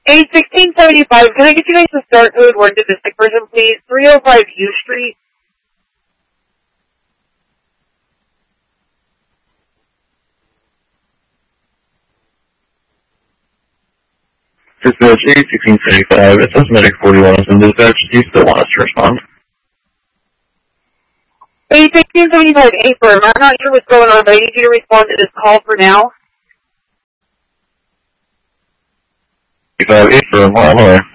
81675. Can I get you guys to start code 1 to the sick person, please? 305 U Street. Dispatch 81675. It says medic 41 is in dispatch. Do you still want us to respond? 81675 April. I'm not sure what's going on, but I need you to respond to this call for now. 85 April, on the way.